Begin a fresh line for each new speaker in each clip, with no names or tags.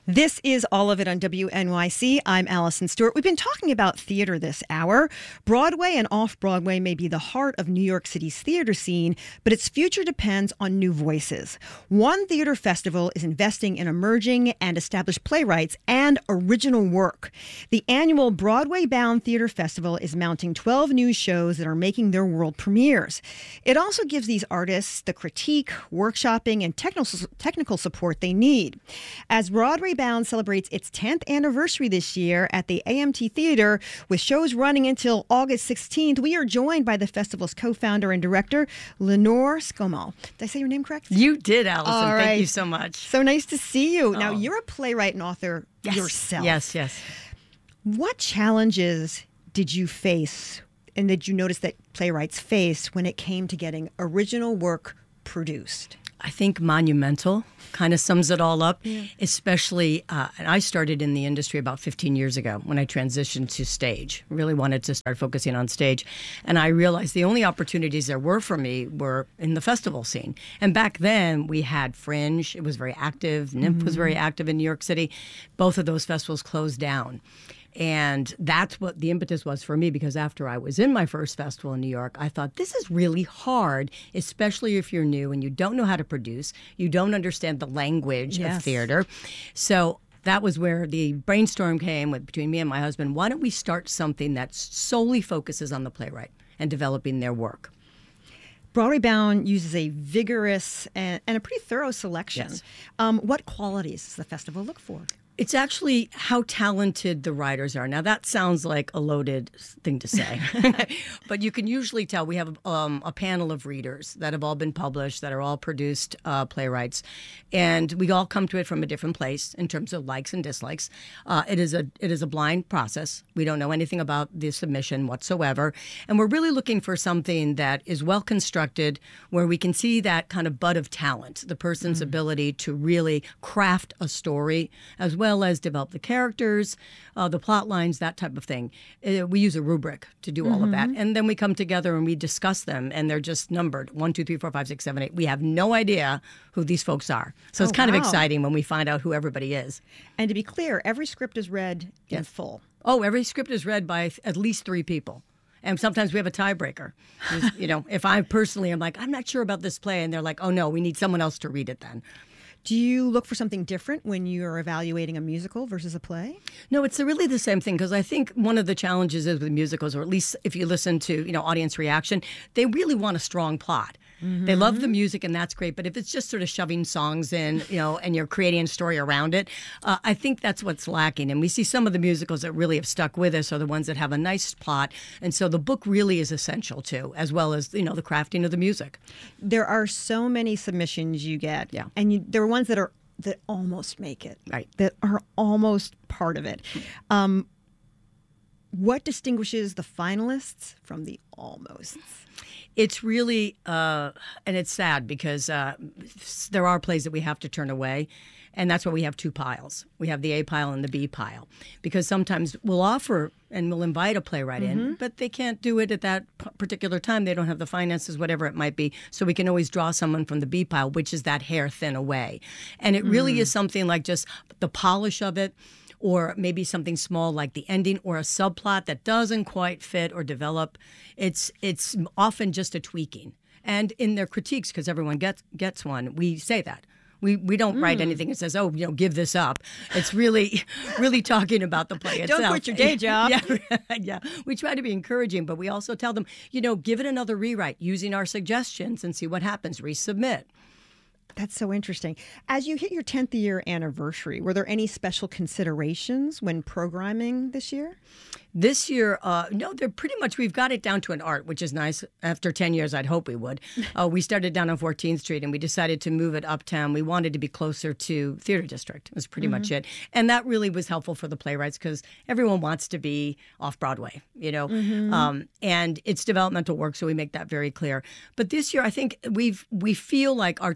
This is All of It on WNYC. I'm Allison Stewart. We've been talking about theater this hour. Broadway and off-Broadway may be the heart of New York City's theater scene, but its future depends on new voices. One Theater Festival is investing in emerging and established playwrights and original work. The annual Broadway-bound Theater Festival is mounting 12 new shows that are making their world premieres. It also gives these artists the critique, workshopping, and technical support they need. As Broadway Bound celebrates its 10th anniversary this year at the AMT Theater, with shows running until August 16th. We are joined by the festival's co-founder and director, Lenore Skomal. Did I say your name correct?
You did, Allison.
All right.
Thank you so much.
So nice to see you. Now, you're a playwright and author yourself.
Yes.
What challenges did you face and did you notice that playwrights face when it came to getting original work produced?
I think monumental kind of sums it all up, especially, and I started in the industry about 15 years ago when I transitioned to stage. Really wanted to start focusing on stage. And I realized the only opportunities there were for me were in the festival scene. And back then we had Fringe. It was very active. NYMF was very active in New York City. Both of those festivals closed down. And that's what the impetus was for me, because after I was in my first festival in New York, I thought this is really hard, especially if you're new and you don't know how to produce, you don't understand the language of theater. So that was where the brainstorm came between me and my husband. Why don't we start something that solely focuses on the playwright and developing their work?
Broadway Bound uses a vigorous and a pretty thorough selection.
Yes.
What qualities does the festival look for?
It's actually how talented the writers are. Now, that sounds like a loaded thing to say, but you can usually tell. We have a panel of readers that have all been published, that are all produced playwrights, and we all come to it from a different place in terms of likes and dislikes. It is a blind process. We don't know anything about the submission whatsoever, and we're really looking for something that is well constructed, where we can see that kind of bud of talent, the person's ability to really craft a story, as well as develop the characters, the plot lines, that type of thing. We use a rubric to do all of that. And then we come together and we discuss them, and they're just numbered 1, 2, 3, 4, 5, 6, 7, 8. We have no idea who these folks are. So it's kind of exciting when we find out who everybody is.
And to be clear, every script is read in full.
Oh, every script is read by at least 3 people. And sometimes we have a tiebreaker. If I personally am like, I'm not sure about this play, and they're like, oh, no, we need someone else to read it then.
Do you look for something different when you're evaluating a musical versus a play?
No, it's really the same thing, because I think one of the challenges is with musicals, or at least if you listen to audience reaction, they really want a strong plot. They love the music, and that's great. But if it's just sort of shoving songs in, and you're creating a story around it, I think that's what's lacking. And we see some of the musicals that really have stuck with us are the ones that have a nice plot. And so the book really is essential too, as well as, the crafting of the music.
There are so many submissions you get.
Yeah.
And there are ones that almost make it.
Right.
That are almost part of it. What distinguishes the finalists from the almosts?
It's really, and it's sad because there are plays that we have to turn away, and that's why we have 2 piles. We have the A pile and the B pile, because sometimes we'll offer and we'll invite a playwright in, but they can't do it at that particular time. They don't have the finances, whatever it might be. So we can always draw someone from the B pile, which is that hair thin away. And it really is something like just the polish of it, or maybe something small like the ending or a subplot that doesn't quite fit or develop. It's often just a tweaking. And in their critiques, because everyone gets one, we say that. We don't write anything that says, give this up. It's really, really talking about the play itself.
Don't quit your day job.
Yeah. We try to be encouraging, but we also tell them, give it another rewrite using our suggestions and see what happens. Resubmit.
That's so interesting. As you hit your 10th year anniversary, were there any special considerations when programming this year?
This year, no, they're pretty much, we've got it down to an art, which is nice. After 10 years, I'd hope we would. We started down on 14th Street, and we decided to move it uptown. We wanted to be closer to Theater District. It was pretty much it. And that really was helpful for the playwrights, because everyone wants to be off-Broadway, and it's developmental work, so we make that very clear. But this year, I think we feel like our team is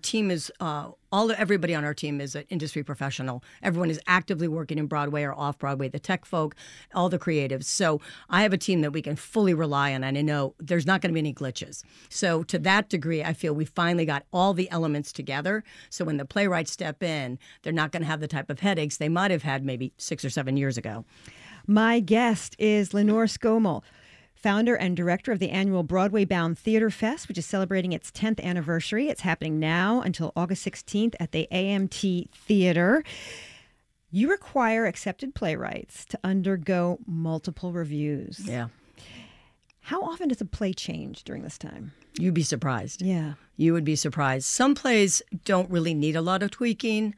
everybody on our team is an industry professional. Everyone is actively working in Broadway or off Broadway, the tech folk, all the creatives. So I have a team that we can fully rely on, and I know there's not going to be any glitches. So to that degree, I feel we finally got all the elements together. So when the playwrights step in, they're not going to have the type of headaches they might have had maybe 6 or 7 years ago.
My guest is Lenore Scommel, founder and director of the annual Broadway Bound Theater Fest, which is celebrating its 10th anniversary. It's happening now until August 16th at the AMT Theater. You require accepted playwrights to undergo multiple reviews.
Yeah.
How often does a play change during this time?
You'd be surprised.
Yeah.
You would be surprised. Some plays don't really need a lot of tweaking.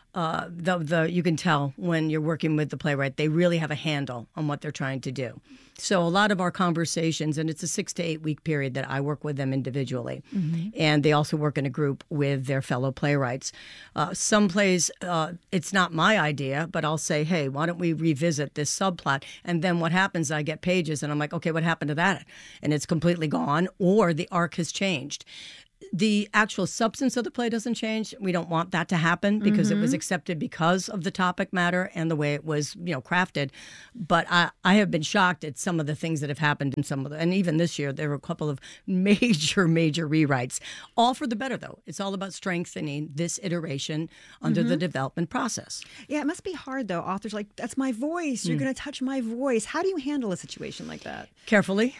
You can tell when you're working with the playwright, they really have a handle on what they're trying to do. So a lot of our conversations, and it's a 6 to 8 week period that I work with them individually, and they also work in a group with their fellow playwrights. Some plays, it's not my idea, but I'll say, hey, why don't we revisit this subplot? And then what happens, I get pages, and I'm like, okay, what happened to that? And it's completely gone, or the arc has changed. The actual substance of the play doesn't change. We don't want that to happen because it was accepted because of the topic matter and the way it was, crafted. But I have been shocked at some of the things that have happened in some of the, and even this year, there were a couple of major rewrites, all for the better, though. It's all about strengthening this iteration under the development process.
Yeah, it must be hard, though. Authors like, that's my voice. You're going to touch my voice. How do you handle a situation like that?
Carefully.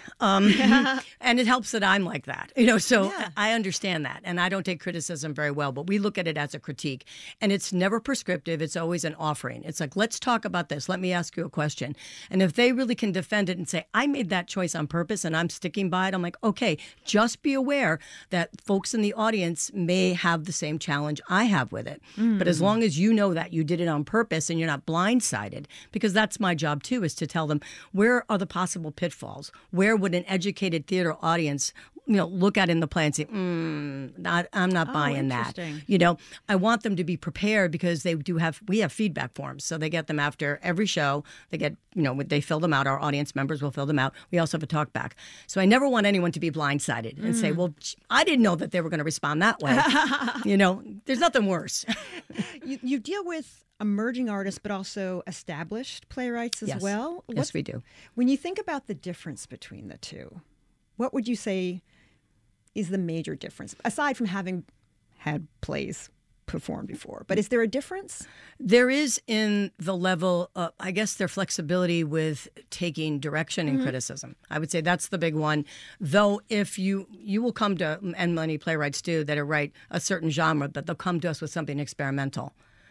And it helps that I'm like that, so
Yeah.
I understand that. And I don't take criticism very well, but we look at it as a critique. And it's never prescriptive. It's always an offering. It's like, let's talk about this. Let me ask you a question. And if they really can defend it and say, I made that choice on purpose and I'm sticking by it, I'm like, okay, just be aware that folks in the audience may have the same challenge I have with it. But as long as you know that you did it on purpose and you're not blindsided, because that's my job too, is to tell them where are the possible pitfalls? Where would an educated theater audience look at in the play and say, I'm not buying that. I want them to be prepared because we have feedback forms. So they get them after every show. They get, they fill them out. Our audience members will fill them out. We also have a talk back. So I never want anyone to be blindsided and say, well, I didn't know that they were going to respond that way. There's nothing worse.
You deal with emerging artists, but also established playwrights as well?
Yes, we do.
When you think about the difference between the two, what would you say is the major difference, aside from having had plays performed before? But is there a difference?
There is in the level, I guess, their flexibility with taking direction and criticism. I would say that's the big one. Though if you will come to, and many playwrights do, that are write a certain genre, but they'll come to us with something experimental.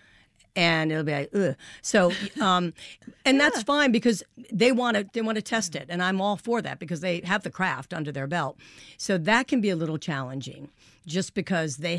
And it'll be like, ugh. So, and that's fine because they want to test it, and I'm all for that because they have the craft under their belt. So that can be a little challenging, just because they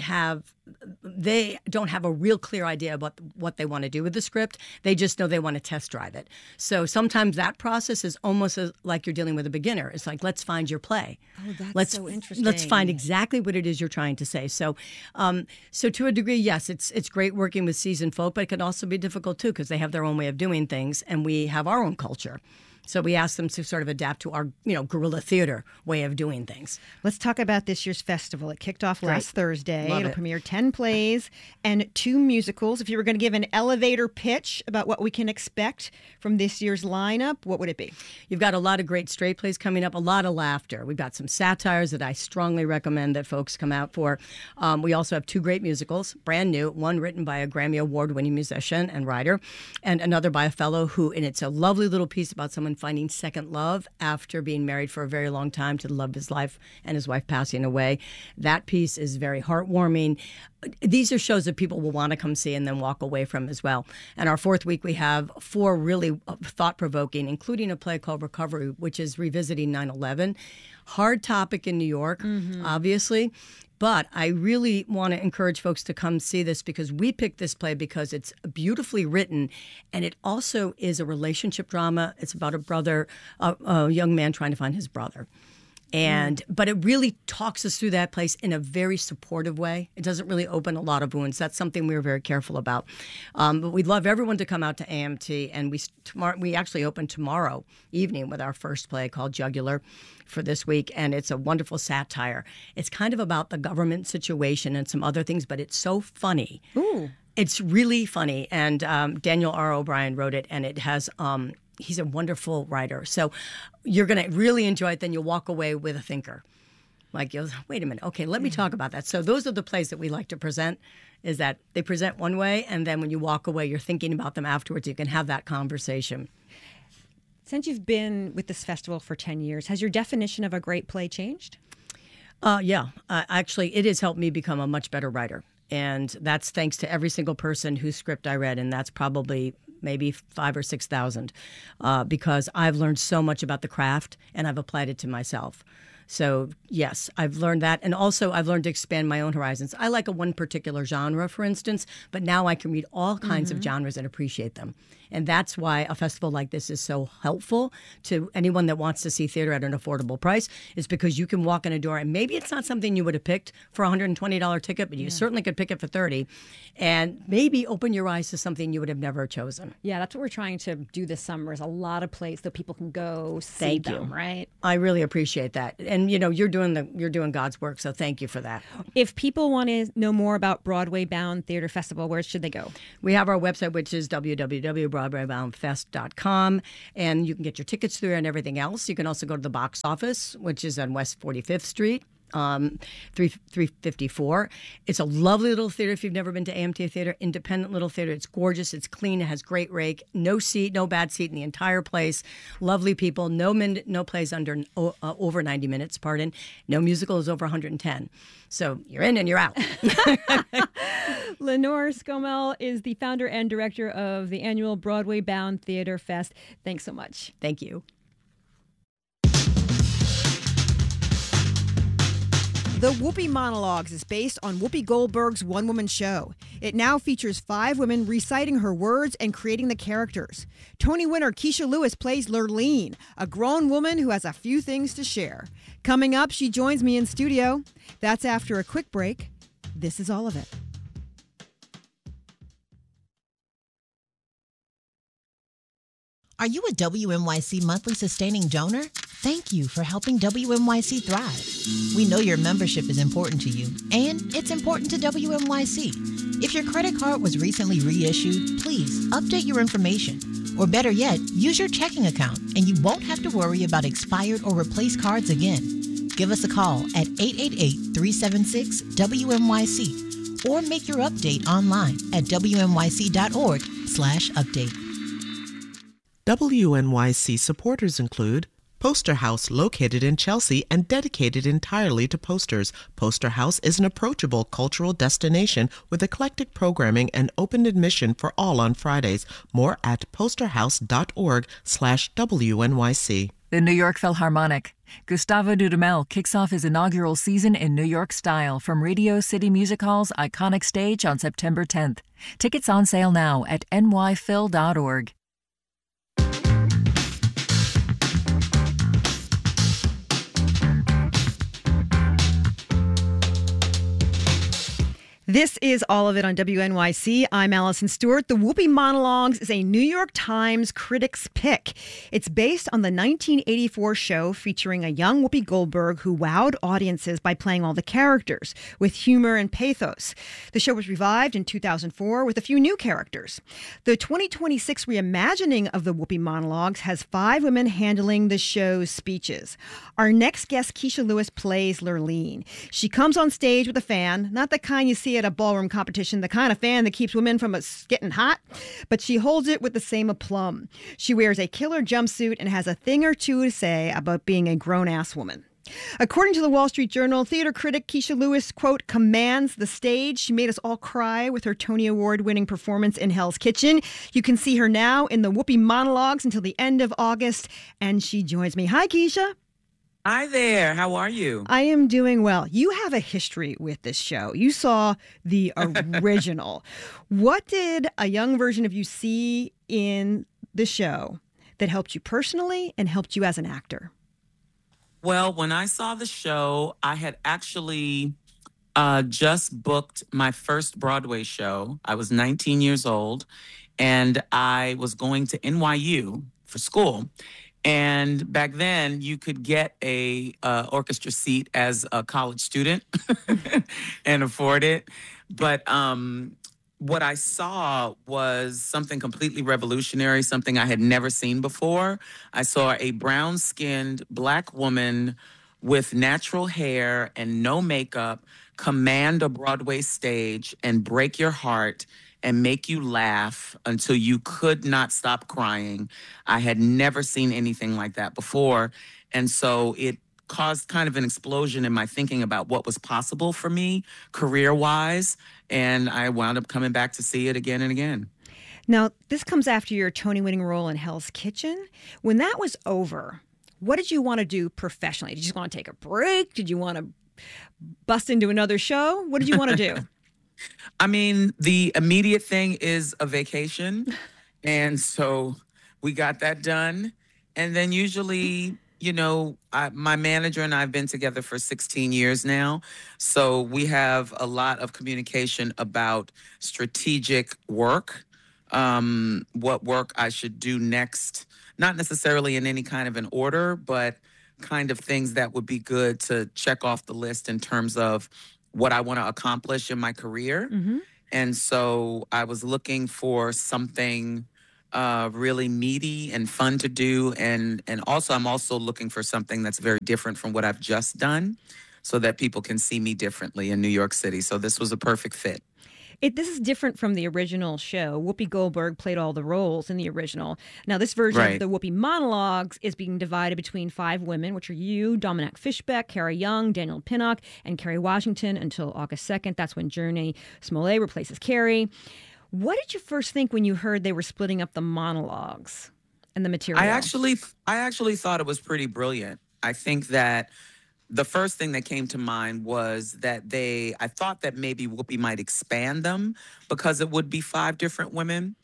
don't have a real clear idea about what they want to do with the script. They just know they want to test drive it. So sometimes that process is almost like you're dealing with a beginner. It's like, let's find your play.
Oh, that's so interesting.
Let's find exactly what it is you're trying to say. So, so to a degree, yes, it's great working with seasoned folk, but it can also be difficult too because they have their own way of doing things, and we have our own culture. So we asked them to sort of adapt to our, guerrilla theater way of doing things.
Let's talk about this year's festival. It kicked off last Thursday.
It'll
premiere 10 plays and 2 musicals. If you were going to give an elevator pitch about what we can expect from this year's lineup, what would it be?
You've got a lot of great straight plays coming up, a lot of laughter. We've got some satires that I strongly recommend that folks come out for. We also have 2 great musicals, brand new, one written by a Grammy Award-winning musician and writer, and another by a fellow and it's a lovely little piece about someone finding second love after being married for a very long time to the love of his life and his wife passing away. That piece is very heartwarming. These are shows that people will want to come see and then walk away from as well. And our 4th week, we have 4 really thought-provoking, including a play called Recovery, which is revisiting 9/11. Hard topic in New York, obviously. But I really want to encourage folks to come see this because we picked this play because it's beautifully written, and it also is a relationship drama. It's about a young man trying to find his brother. But it really talks us through that place in a very supportive way. It doesn't really open a lot of wounds. That's something we were very careful about. But we'd love everyone to come out to AMT, and we actually open tomorrow evening with our first play called Jugular for this week, and it's a wonderful satire. It's kind of about the government situation and some other things, but it's so funny.
Ooh.
It's really funny, and Daniel R. O'Brien wrote it, and it has he's a wonderful writer. So you're going to really enjoy it. Then you'll walk away with a thinker. Like, you'll wait a minute. Okay, let me talk about that. So those are the plays that we like to present, is that they present one way, and then when you walk away, you're thinking about them afterwards. You can have that conversation.
Since you've been with this festival for 10 years, has your definition of a great play changed?
Yeah. Actually, it has helped me become a much better writer. And that's thanks to every single person whose script I read, and that's probably maybe 5,000 or 6,000, because I've learned so much about the craft and I've applied it to myself. So yes, I've learned that. And also I've learned to expand my own horizons. I like one particular genre, for instance, but now I can read all kinds of genres and appreciate them. And that's why a festival like this is so helpful to anyone that wants to see theater at an affordable price, is because you can walk in a door and maybe it's not something you would have picked for a $120 ticket, but you certainly could pick it for $30, and maybe open your eyes to something you would have never chosen.
Yeah, that's what we're trying to do this summer, is a lot of plays that people can go see them, right?
I really appreciate that. And you're doing God's work, so thank you for that.
If people want to know more about Broadway Bound Theater Festival, where should they go?
We have our website, which is www.broadwayboundfest.com, and you can get your tickets through and everything else. You can also go to the box office, which is on West 45th Street. 354. It's a lovely little theater if you've never been to AMT Theater. Independent little theater. It's gorgeous. It's clean. It has great rake. No bad seat in the entire place. Lovely people. No plays over 90 minutes. Pardon. No musical is over 110. So you're in and you're out.
Lenore Scomell is the founder and director of the annual Broadway Bound Theater Fest. Thanks so much.
Thank you.
The Whoopi Monologues is based on Whoopi Goldberg's one-woman show. It now features 5 women reciting her words and creating the characters. Tony winner Keisha Lewis plays Lurleen, a grown woman who has a few things to share. Coming up, she joins me in studio. That's after a quick break. This is all of it.
Are you a WNYC monthly sustaining donor? Thank you for helping WNYC thrive. We know your membership is important to you, and it's important to WNYC. If your credit card was recently reissued, please update your information. Or better yet, use your checking account, and you won't have to worry about expired or replaced cards again. Give us a call at 888-376-WNYC or make your update online at wnyc.org/update.
WNYC supporters include Poster House, located in Chelsea and dedicated entirely to posters. Poster House is an approachable cultural destination with eclectic programming and open admission for all on Fridays. More at posterhouse.org/WNYC.
The New York Philharmonic. Gustavo Dudamel kicks off his inaugural season in New York style from Radio City Music Hall's iconic stage on September 10th. Tickets on sale now at nyphil.org.
This is All of It on WNYC. I'm Allison Stewart. The Whoopi Monologues is a New York Times Critics' Pick. It's based on the 1984 show featuring a young Whoopi Goldberg who wowed audiences by playing all the characters with humor and pathos. The show was revived in 2004 with a few new characters. The 2026 reimagining of the Whoopi Monologues has 5 women handling the show's speeches. Our next guest, Keisha Lewis, plays Lurleen. She comes on stage with a fan, not the kind you see at a ballroom competition, the kind of fan that keeps women from getting hot, but she holds it with the same aplomb. She wears a killer jumpsuit and has a thing or two to say about being a grown-ass woman. According to the Wall Street Journal, theater critic Keisha Lewis, quote, commands the stage. She made us all cry with her Tony Award-winning performance in Hell's Kitchen. You can see her now in the Whoopi Monologues until the end of August, and she joins me. Hi, Keisha.
Hi there. How are you?
I am doing well. You have a history with this show. You saw the original. What did a young version of you see in the show that helped you personally and helped you as an actor?
Well, when I saw the show, I had actually just booked my first Broadway show. I was 19 years old, and I was going to NYU for school. And back then, you could get a orchestra seat as a college student and afford it. But what I saw was something completely revolutionary, something I had never seen before. I saw a brown-skinned Black woman with natural hair and no makeup command a Broadway stage and break your heart and make you laugh until you could not stop crying. I had never seen anything like that before. And so it caused kind of an explosion in my thinking about what was possible for me career-wise. And I wound up coming back to see it again and again.
Now, this comes after your Tony-winning role in Hell's Kitchen. When that was over, what did you want to do professionally? Did you just want to take a break? Did you want to bust into another show? What did you want to do?
I mean, the immediate thing is a vacation. And so we got that done. And then usually, my manager and I have been together for 16 years now. So we have a lot of communication about strategic work, what work I should do next, not necessarily in any kind of an order, but kind of things that would be good to check off the list in terms of what I want to accomplish in my career.
Mm-hmm.
And so I was looking for something really meaty and fun to do. And also, I'm also looking for something that's very different from what I've just done so that people can see me differently in New York City. So this was a perfect fit.
This is different from the original show. Whoopi Goldberg played all the roles in the original. Now, this version of the Whoopi monologues is being divided between 5 women, which are you, Dominique Fishback, Carrie Young, Daniel Pinnock, and Kerry Washington until August 2nd. That's when Journey Smollett replaces Carrie. What did you first think when you heard they were splitting up the monologues and the material?
I actually thought it was pretty brilliant. I think that the first thing that came to mind was that I thought that maybe Whoopi might expand them because it would be 5 different women.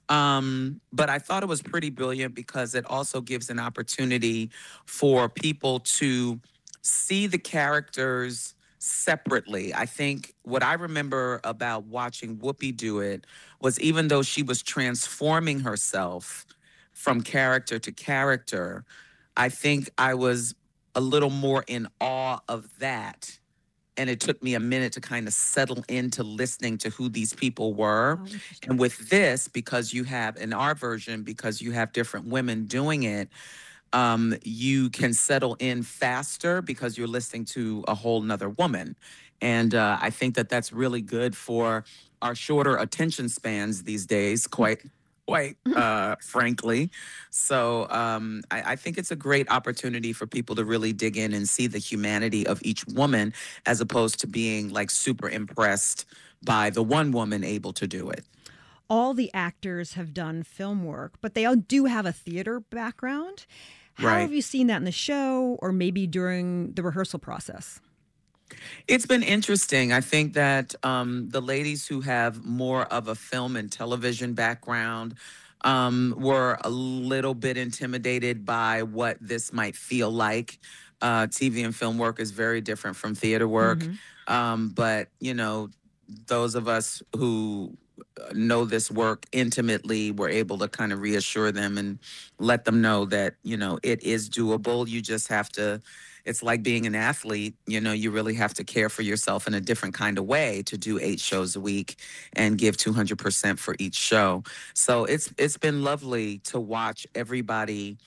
But I thought it was pretty brilliant because it also gives an opportunity for people to see the characters separately. I think what I remember about watching Whoopi do it was even though she was transforming herself from character to character, I think I was a little more in awe of that. And it took me a minute to kind of settle into listening to who these people were.
Oh,
and with this, because you have, in our version, because you have different women doing it, you can settle in faster because you're listening to a whole nother woman. And I think that that's really good for our shorter attention spans these days, quite frankly. So I think it's a great opportunity for people to really dig in and see the humanity of each woman as opposed to being like super impressed by the one woman able to do it.
All the actors have done film work, but they all do have a theater background. How have you seen that in the show or maybe during the rehearsal process?
It's been interesting. I think that the ladies who have more of a film and television background were a little bit intimidated by what this might feel like. TV and film work is very different from theater work.
Mm-hmm.
But, those of us who know this work intimately were able to kind of reassure them and let them know that, it is doable. You just have to, it's like being an athlete, you really have to care for yourself in a different kind of way to do 8 shows a week and give 200% for each show. So it's been lovely to watch everybody,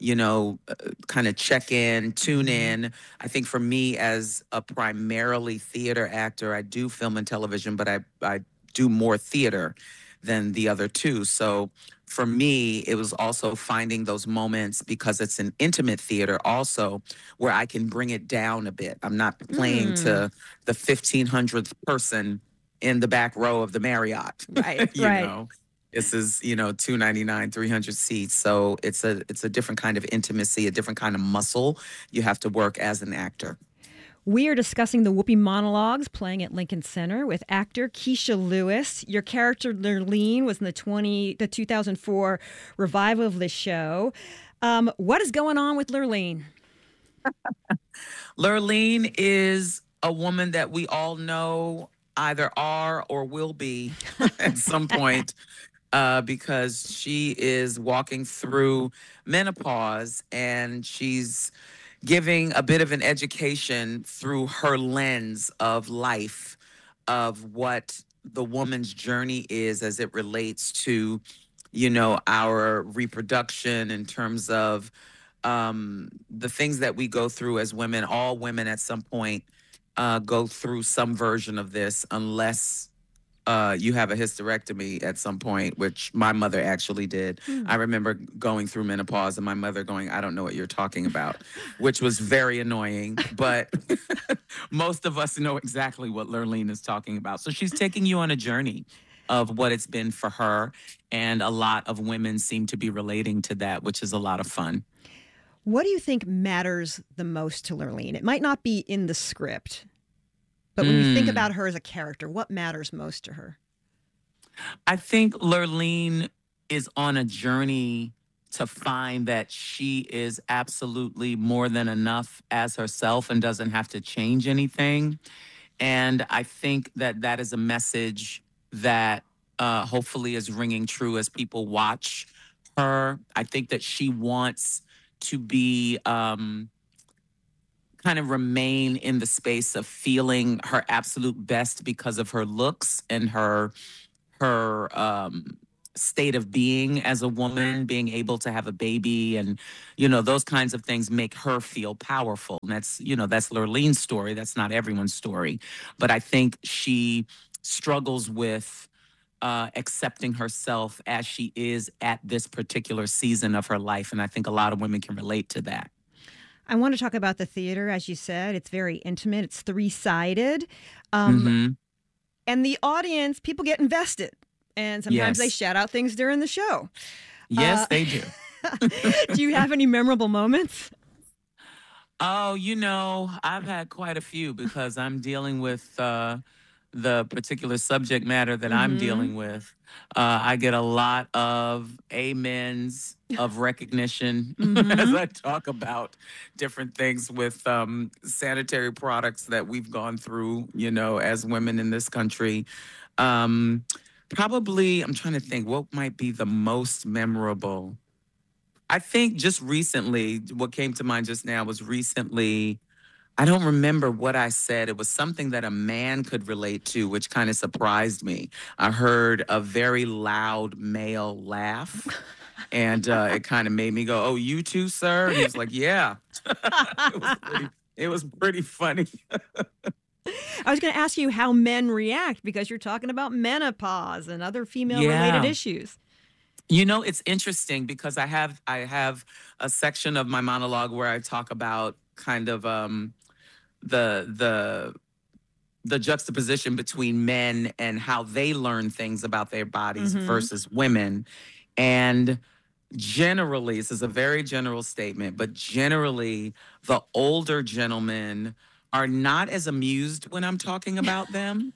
kind of check in, tune in. I think for me as a primarily theater actor, I do film and television, but I do more theater than the other two. So for me, it was also finding those moments because it's an intimate theater also where I can bring it down a bit. I'm not playing to the 1,500th person in the back row of the Marriott.
Right,
you know, this is, $299, 300 seats. So it's a different kind of intimacy, a different kind of muscle you have to work as an actor.
We are discussing the Whoopi monologues playing at Lincoln Center with actor Keisha Lewis. Your character Lurleen was in the 2004 revival of the show. What is going on with Lurleen?
Lurleen is a woman that we all know either are or will be at some point, because she is walking through menopause and she's giving a bit of an education through her lens of life, of what the woman's journey is as it relates to, our reproduction in terms of the things that we go through as women. All women at some point go through some version of this, unless you have a hysterectomy at some point, which my mother actually did. I remember going through menopause and my mother going, I don't know what you're talking about, which was very annoying. But most of us know exactly what Lurleen is talking about. So she's taking you on a journey of what it's been for her. And a lot of women seem to be relating to that, which is a lot of fun.
What do you think matters the most to Lurleen? It might not be in the script, but when you think about her as a character, what matters most to her?
I think Lurleen is on a journey to find that she is absolutely more than enough as herself and doesn't have to change anything. And I think that that is a message that hopefully is ringing true as people watch her. I think that she wants to be kind of remain in the space of feeling her absolute best because of her looks and her state of being as a woman, being able to have a baby, and those kinds of things make her feel powerful. And that's Lurleen's story. That's not everyone's story, but I think she struggles with accepting herself as she is at this particular season of her life, and I think a lot of women can relate to that.
I want to talk about the theater. As you said, it's very intimate. It's three-sided. And the audience, people get invested. And sometimes they shout out things during the show.
Yes, they do.
Do you have any memorable moments?
Oh, I've had quite a few because I'm dealing with the particular subject matter that I'm dealing with. I get a lot of amens of recognition as I talk about different things with sanitary products that we've gone through, as women in this country. Probably, I'm trying to think what might be the most memorable. I think just recently, what came to mind just now was recently, I don't remember what I said. It was something that a man could relate to, which kind of surprised me. I heard a very loud male laugh, and it kind of made me go, "Oh, you too, sir?" And he was like, "Yeah." It was pretty funny.
I was going to ask you how men react because you're talking about menopause and other female-related issues.
It's interesting because I have a section of my monologue where I talk about kind of the juxtaposition between men and how they learn things about their bodies versus women. And generally, this is a very general statement, but generally the older gentlemen are not as amused when I'm talking about them.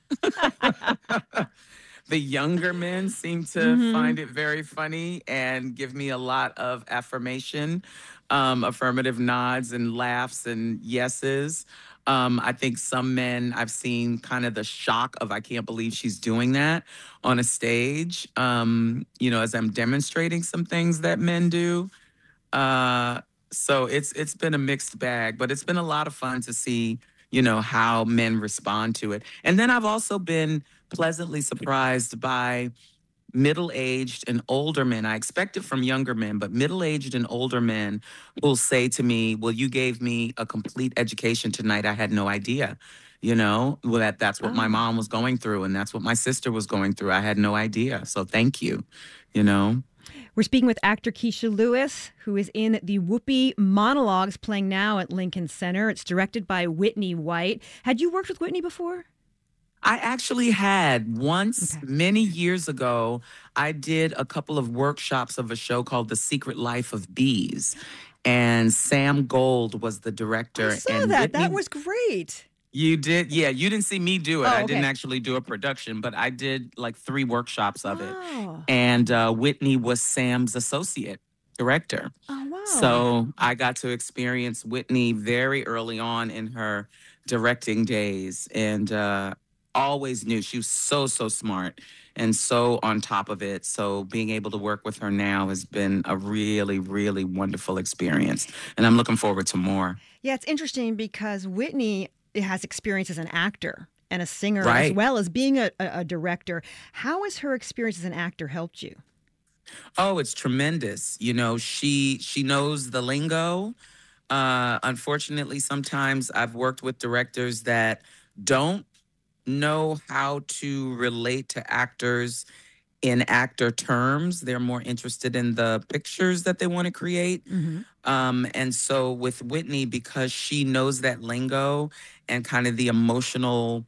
The younger men seem to find it very funny and give me a lot of affirmation, affirmative nods and laughs and yeses. I think some men, I've seen kind of the shock of, I can't believe she's doing that on a stage, as I'm demonstrating some things that men do. So it's been a mixed bag, but it's been a lot of fun to see, how men respond to it. And then I've also been pleasantly surprised by middle-aged and older men. I expect it from younger men, but middle-aged and older men will say to me, "Well, you gave me a complete education tonight. I had no idea." That's what my mom was going through, and that's what my sister was going through. I had no idea. So thank you,
We're speaking with actor Keisha Lewis, who is in the Whoopi Monologues, playing now at Lincoln Center. It's directed by Whitney White. Had you worked with Whitney before?
I actually had once, many years ago. I did a couple of workshops of a show called The Secret Life of Bees, and Sam Gold was the director.
I saw
and
that.
Whitney,
that was great.
You did? Yeah, you didn't see me do it.
Oh,
I
okay.
didn't actually do a production, but I did like 3 workshops of it.
Oh.
And Whitney was Sam's associate. director.
Oh, wow.
So I got to experience Whitney very early on in her directing days, and always knew she was so smart and so on top of it. So being able to work with her now has been a really wonderful experience, and I'm looking forward to more.
Yeah, it's interesting because Whitney has experience as an actor and a singer as
Right.
well as being a director. How has her experience as an actor helped you?
Oh, it's tremendous. You know, she knows the lingo. Unfortunately, sometimes I've worked with directors that don't know how to relate to actors in actor terms. They're more interested in the pictures that they want to create.
Mm-hmm.
And so with Whitney, because she knows that lingo and kind of the emotional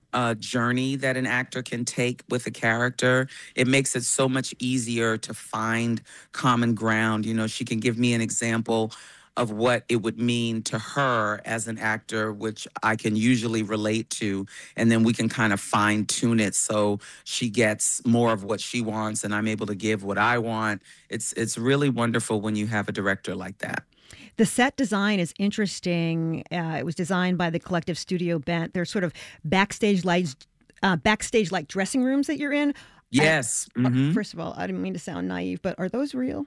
journey that an actor can take with a character, it makes it so much easier to find common ground. You know, she can give me an example of what it would mean to her as an actor, which I can usually relate to. And then we can kind of fine tune it so she gets more of what she wants and I'm able to give what I want. It's really wonderful when you have a director like that.
The set design is interesting. It was designed by the Collective Studio Bent. There's sort of backstage lights, backstage like dressing rooms that you're in.
Yes.
First of all, I didn't mean to sound naive, but are those real?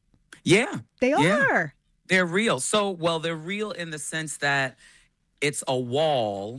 Yeah.
They
Yeah.
are.
They're real. So, well, they're real in the sense that it's a wall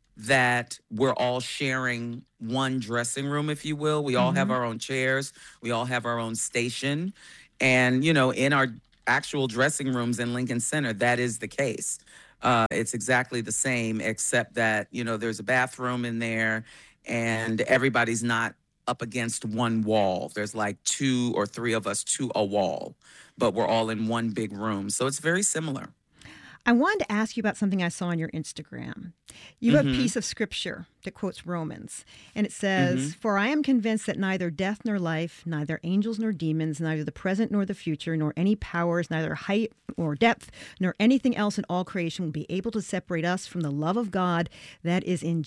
that we're all sharing one dressing room, if you will. We all have our own chairs. We all have our own station. And, you know, in our actual dressing rooms in Lincoln Center, that is the case. It's exactly the same, except that, you know, there's a bathroom in there and everybody's not up against one wall. There's like 2 or 3 of us to a wall, but we're all in one big room. So it's very similar.
I wanted to ask you about something I saw on your Instagram. You have a piece of scripture that quotes Romans, and it says, "For I am convinced that neither death nor life, neither angels nor demons, neither the present nor the future, nor any powers, neither height nor depth, nor anything else in all creation will be able to separate us from the love of God that is in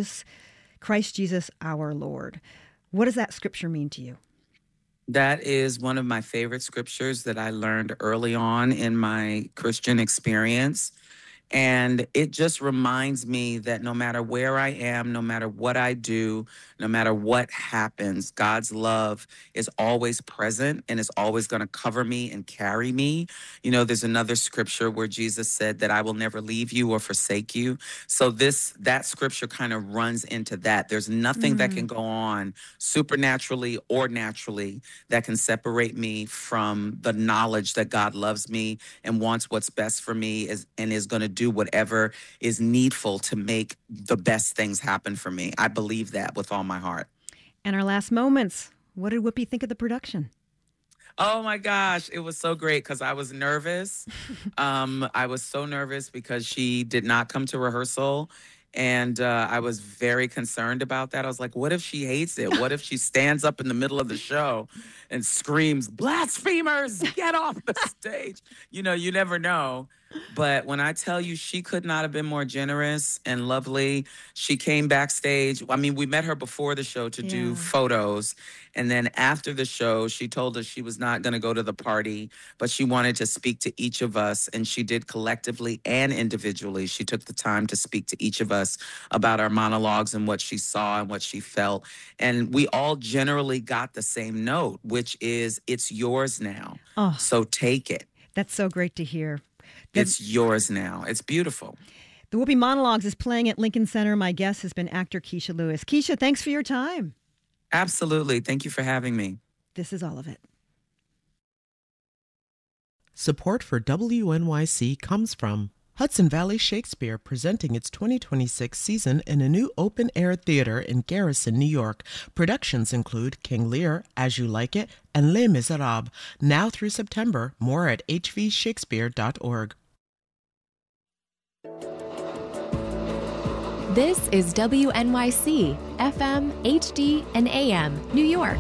Christ Jesus our Lord." What does that scripture mean to you?
That is one of my favorite scriptures that I learned early on in my Christian experience. And it just reminds me that no matter where I am, no matter what I do, no matter what happens, God's love is always present and is always going to cover me and carry me. You know, there's another scripture where Jesus said that I will never leave you or forsake you. So that scripture kind of runs into that. There's nothing that can go on supernaturally or naturally that can separate me from the knowledge that God loves me and wants what's best for me and is going to do whatever is needful to make the best things happen for me. I believe that with all my heart.
And our last moments. What did Whoopi think of the production?
Oh my gosh, it was so great because I was nervous. I was so nervous because she did not come to rehearsal. And I was very concerned about that. I was like, what if she hates it? What if she stands up in the middle of the show and screams, "Blasphemers, get off the stage"? You know, you never know. But when I tell you, she could not have been more generous and lovely. She came backstage. I mean, we met her before the show to do photos. And then after the show, she told us she was not going to go to the party, but she wanted to speak to each of us. And she did collectively and individually. She took the time to speak to each of us about our monologues and what she saw and what she felt. And we all generally got the same note, which is, it's yours now.
Oh.
So take it.
That's so great to hear.
It's yours now. It's beautiful.
The Whoopi Monologues is playing at Lincoln Center. My guest has been actor Keisha Lewis. Keisha, thanks for your time.
Absolutely. Thank you for having me.
This is all of it.
Support for WNYC comes from Hudson Valley Shakespeare, presenting its 2026 season in a new open-air theater in Garrison, New York. Productions include King Lear, As You Like It, and Les Miserables. Now through September. More at hvshakespeare.org.
This is WNYC, FM, HD, and AM, New York.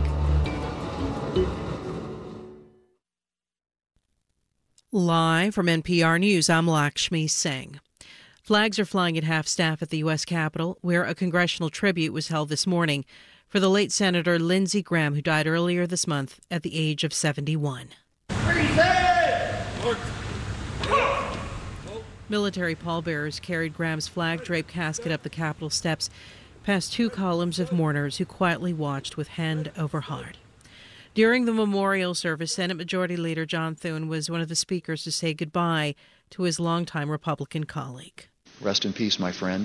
Live from NPR News, I'm Lakshmi Singh. Flags are flying at half-staff at the U.S. Capitol, where a congressional tribute was held this morning for the late Senator Lindsey Graham, who died earlier this month at the age of 71. Military pallbearers carried Graham's flag-draped casket up the Capitol steps, past two columns of mourners who quietly watched with hand over heart. During the memorial service, Senate Majority Leader John Thune was one of the speakers to say goodbye to his longtime Republican colleague.
Rest in peace, my friend.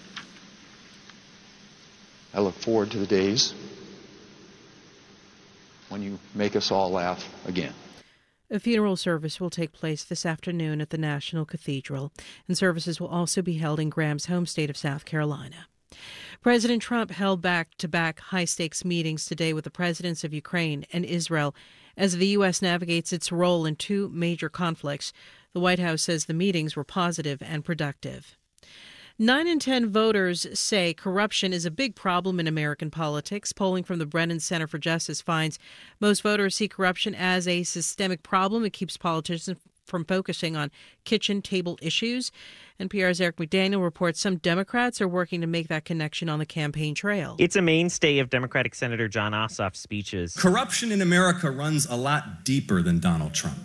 I look forward to the days when you make us all laugh again.
A funeral service will take place this afternoon at the National Cathedral, and services will also be held in Graham's home state of South Carolina. President Trump held back-to-back high-stakes meetings today with the presidents of Ukraine and Israel as the U.S. navigates its role in two major conflicts. The White House says the meetings were positive and productive. 9 in 10 voters say corruption is a big problem in American politics. Polling from the Brennan Center for Justice finds most voters see corruption as a systemic problem. It keeps politicians from focusing on kitchen table issues. NPR's Eric McDaniel reports some Democrats are working to make that connection on the campaign trail.
It's a mainstay of Democratic Senator Jon Ossoff's speeches.
Corruption in America runs a lot deeper than Donald Trump.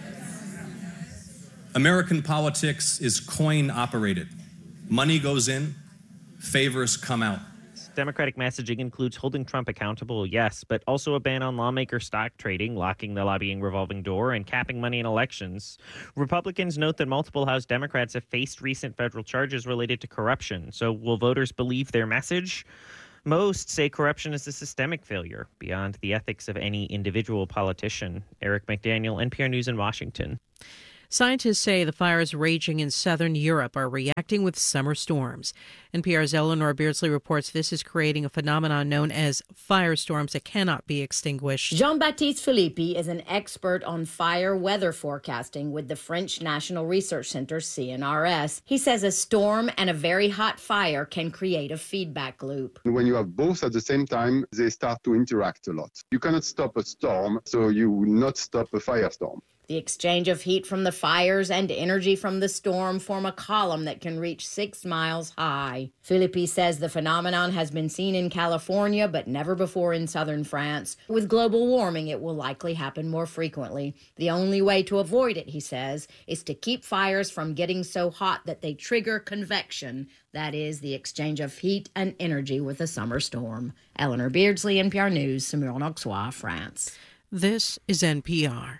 American politics is coin-operated. Money goes in, favors come out.
Democratic messaging includes holding Trump accountable, yes, but also a ban on lawmaker stock trading, locking the lobbying revolving door, and capping money in elections. Republicans note that multiple House Democrats have faced recent federal charges related to corruption. So will voters believe their message? Most say corruption is a systemic failure beyond the ethics of any individual politician. Eric McDaniel, NPR News in Washington.
Scientists say the fires raging in southern Europe are reacting with summer storms. NPR's Eleanor Beardsley reports this is creating a phenomenon known as firestorms that cannot be extinguished.
Jean-Baptiste Philippi is an expert on fire weather forecasting with the French National Research Center, CNRS. He says a storm and a very hot fire can create a feedback loop.
When you have both at the same time, they start to interact a lot. You cannot stop a storm, so you will not stop a firestorm.
The exchange of heat from the fires and energy from the storm form a column that can reach 6 miles high. Philippi says the phenomenon has been seen in California, but never before in southern France. With global warming, it will likely happen more frequently. The only way to avoid it, he says, is to keep fires from getting so hot that they trigger convection. That is, the exchange of heat and energy with a summer storm. Eleanor Beardsley, NPR News, Saumur-en-Auxois, France.
This is NPR.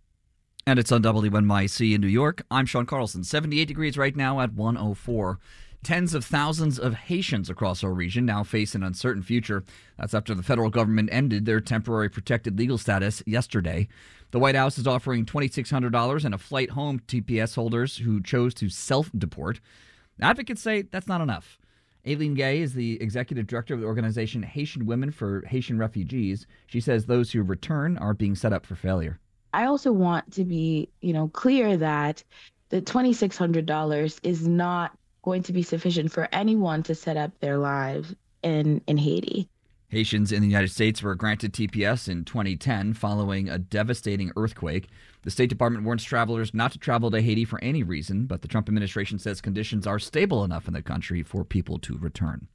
And it's on WNYC in New York. I'm Sean Carlson. 78 degrees right now at 104. Tens of thousands of Haitians across our region now face an uncertain future. That's after the federal government ended their temporary protected legal status yesterday. The White House is offering $2,600 and a flight home to TPS holders who chose to self-deport. Advocates say that's not enough. Aileen Gay is the executive director of the organization Haitian Women for Haitian Refugees. She says those who return are being set up for failure.
I also want to be, clear that the $2,600 is not going to be sufficient for anyone to set up their lives in Haiti.
Haitians in the United States were granted TPS in 2010 following a devastating earthquake. The State Department warns travelers not to travel to Haiti for any reason, but the Trump administration says conditions are stable enough in the country for people to return.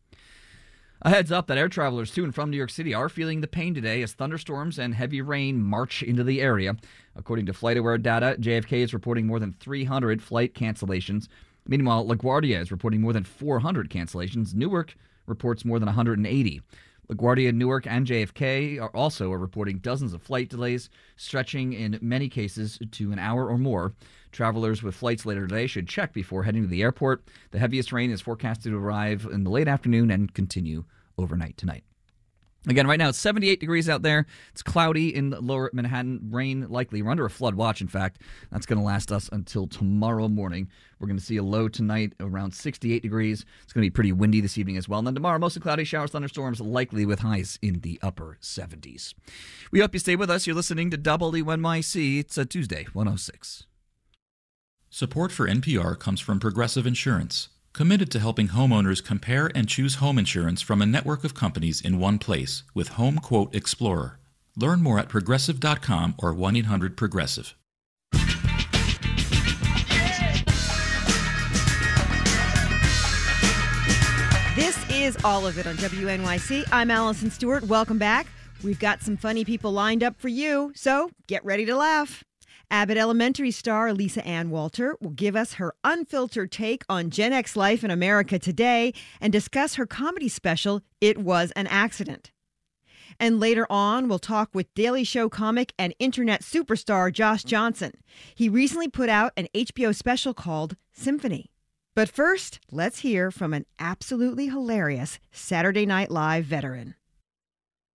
A heads up that air travelers to and from New York City are feeling the pain today as thunderstorms and heavy rain march into the area. According to FlightAware data, JFK is reporting more than 300 flight cancellations. Meanwhile, LaGuardia is reporting more than 400 cancellations. Newark reports more than 180. LaGuardia, Newark, and JFK are reporting dozens of flight delays, stretching in many cases to an hour or more. Travelers with flights later today should check before heading to the airport. The heaviest rain is forecasted to arrive in the late afternoon and continue overnight tonight. Again, right now it's 78 degrees out there. It's cloudy in lower Manhattan. Rain likely. We're under a flood watch, in fact. That's going to last us until tomorrow morning. We're going to see a low tonight around 68 degrees. It's going to be pretty windy this evening as well. And then tomorrow, mostly cloudy, showers, thunderstorms, likely with highs in the upper 70s. We hope you stay with us. You're listening to WNYC. It's a Tuesday, 106.
Support for NPR comes from Progressive Insurance, committed to helping homeowners compare and choose home insurance from a network of companies in one place with Home Quote Explorer. Learn more at progressive.com or 1-800-PROGRESSIVE.
This is All of It on WNYC. I'm Allison Stewart. Welcome back. We've got some funny people lined up for you, so get ready to laugh. Abbott Elementary star Lisa Ann Walter will give us her unfiltered take on Gen X life in America today and discuss her comedy special, It Was an Accident. And later on, we'll talk with Daily Show comic and internet superstar Josh Johnson. He recently put out an HBO special called Symphony. But first, let's hear from an absolutely hilarious Saturday Night Live veteran.